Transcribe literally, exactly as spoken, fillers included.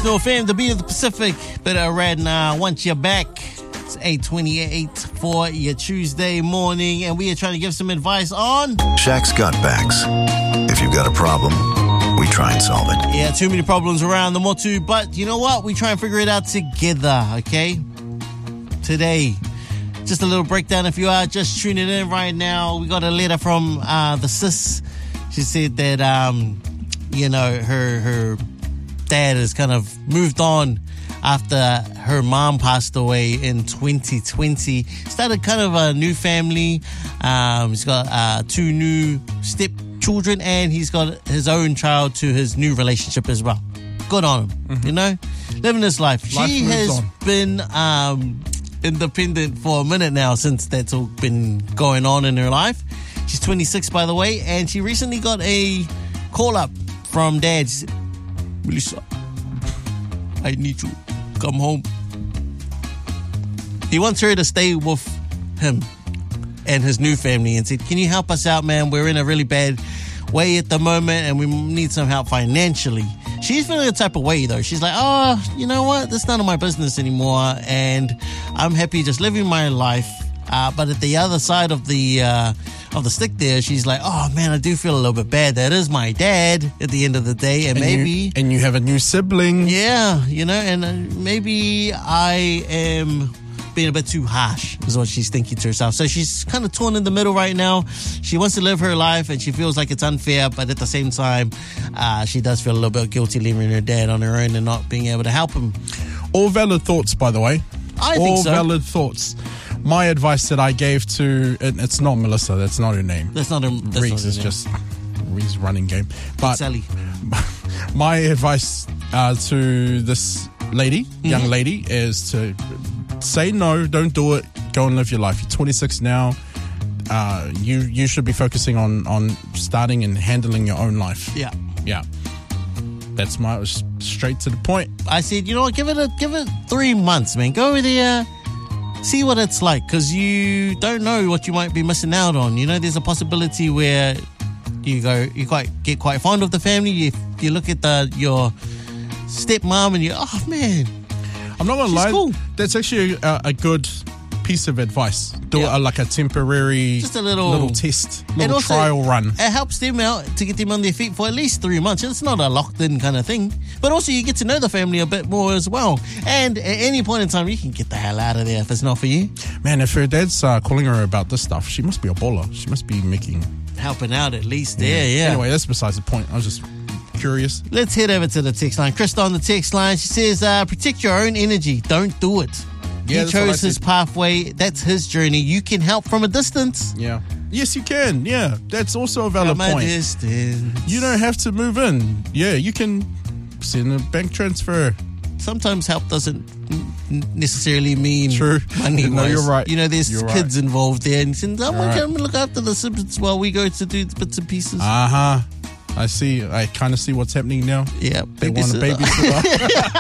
National F M, the beat of the Pacific. Better red now. Once you're back, it's eight twenty-eight for your Tuesday morning, and we are trying to give some advice on Shaq's Gut Bags. If you've got a problem, we try and solve it. Yeah, too many problems around the motu, but you know what? We try and figure it out together, okay? Today, just a little breakdown if you are just tuning in right now. We got a letter from uh, the sis. She said that, um, you know, her her dad has kind of moved on after her mom passed away in twenty twenty. Started kind of a new family. Um, he's got uh, two new stepchildren, and he's got his own child to his new relationship as well. Good on him, mm-hmm. you know, living his life. life she has on. been um, independent for a minute now since that's all been going on in her life. She's twenty-six, by the way, and she recently got a call up from dad. She said, Melissa, I need you. Come home. He wants her to stay with him and his new family and said, can you help us out, man? We're in a really bad way at the moment and we need some help financially. She's feeling a type of way, though. She's like, oh, you know what? That's none of my business anymore, and I'm happy just living my life. Uh, but at the other side of the uh, of the stick there, she's like, oh, man, I do feel a little bit bad. That is my dad at the end of the day, and, and maybe... You, and you have a new sibling. Yeah, you know, and uh, maybe I am being a bit too harsh, is what she's thinking to herself. So she's kind of torn in the middle right now. She wants to live her life, and she feels like it's unfair, but at the same time, uh, she does feel a little bit guilty leaving her dad on her own and not being able to help him. All valid thoughts, by the way. I think All so. All valid thoughts. My advice that I gave to... It, it's not Melissa. That's not her name. That's not her that's Reese not her is name. just... Ree's running game. But Sally. My advice uh, to this lady, mm-hmm. young lady, is to say no, don't do it, go and live your life. You're twenty-six now. Uh, you you should be focusing on, on starting and handling your own life. Yeah. Yeah. That's my straight to the point. I said, you know what, give it a, give it three months, man. Go over there, see what it's like, because you don't know what you might be missing out on. You know, there's a possibility where you go, you quite get quite fond of the family. You, you look at the your stepmom and you, oh man, I'm not gonna she's lie. Cool. That's actually a, a good piece of advice. Do yeah. a, like a temporary, just a little little test, little also, trial run. It helps them out to get them on their feet for at least three months. It's not a locked-in kind of thing, but also you get to know the family a bit more as well. And at any point in time, you can get the hell out of there if it's not for you. Man, if her dad's uh, calling her about this stuff, she must be a baller. She must be making helping out at least. Yeah, yeah. yeah. Anyway, that's besides the point. I was just curious. Let's head over to the text line. Krista on the text line. She says, uh, protect your own energy. Don't do it. Yeah, he chose his pathway. That's his journey. You can help from a distance. Yeah. Yes, you can. Yeah. That's also a valid from point. A distance. You don't have to move in. Yeah, you can send a bank transfer. Sometimes help doesn't necessarily mean True. money. No, you're right. You know, there's you're kids right. involved there, and someone right. can look after the siblings while we go to do the bits and pieces. Uh huh. I see. I kind of see what's happening now. Yeah, they want a babysitter.